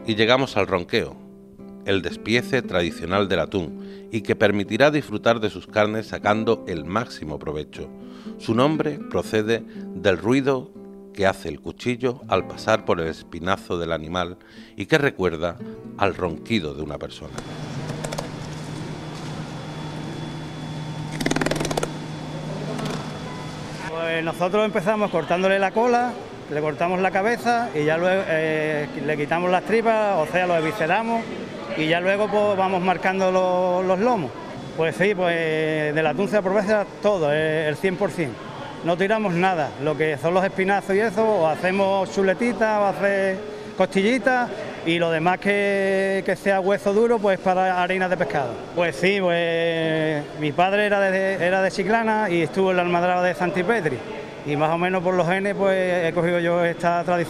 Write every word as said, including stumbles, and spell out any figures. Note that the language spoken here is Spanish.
y llegamos al ronqueo, el despiece tradicional del atún y que permitirá disfrutar de sus carnes sacando el máximo provecho. Su nombre procede del ruido que hace el cuchillo al pasar por el espinazo del animal y que recuerda al ronquido de una persona. Pues nosotros empezamos cortándole la cola, le cortamos la cabeza y ya luego eh, le quitamos las tripas, o sea, lo evisceramos y ya luego pues, vamos marcando los, los lomos. Pues sí, pues del atún se aprovecha todo, el cien por ciento. No tiramos nada, lo que son los espinazos y eso, o hacemos chuletitas o hacer costillitas y lo demás que, que sea hueso duro, pues para harina de pescado. Pues sí, pues mi padre era de, era de Chiclana y estuvo en la almadraba de Santipetri y más o menos por los genes pues he cogido yo esta tradición.